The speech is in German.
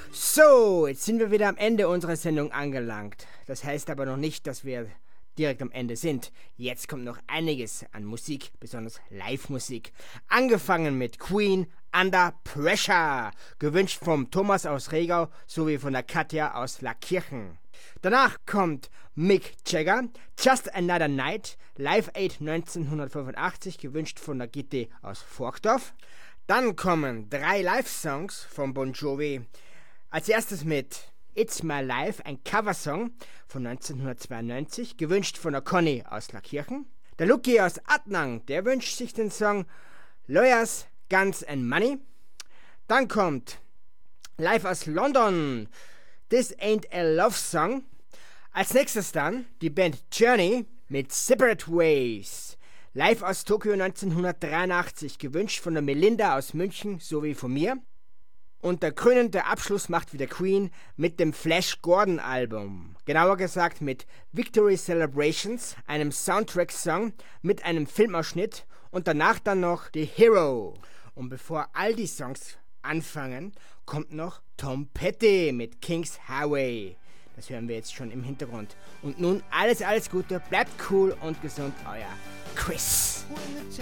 So, jetzt sind wir wieder am Ende unserer Sendung angelangt. Das heißt aber noch nicht, dass wir direkt am Ende sind. Jetzt kommt noch einiges an Musik, besonders Live-Musik. Angefangen mit Queen Under Pressure, gewünscht vom Thomas aus Regau sowie von der Katja aus Lackirchen. Danach kommt Mick Jagger, Just Another Night, Live Aid 1985, gewünscht von der Gitte aus Forkdorf. Dann kommen 3 Live-Songs von Bon Jovi. Als erstes mit It's My Life, ein Coversong von 1992, gewünscht von der Conny aus Lackirchen. Der Lucky aus Adnang, der wünscht sich den Song Lawyers, Guns and Money. Dann kommt live aus London, This Ain't a Love Song. Als nächstes dann die Band Journey mit Separate Ways. Live aus Tokio 1983, gewünscht von der Melinda aus München sowie von mir. Und der krönende Abschluss macht wieder Queen mit dem Flash Gordon Album. Genauer gesagt mit Victory Celebrations, einem Soundtrack-Song mit einem Filmausschnitt und danach dann noch The Hero. Und bevor all die Songs anfangen, kommt noch Tom Petty mit King's Highway. Das hören wir jetzt schon im Hintergrund. Und nun alles Gute, bleibt cool und gesund, euer Chris.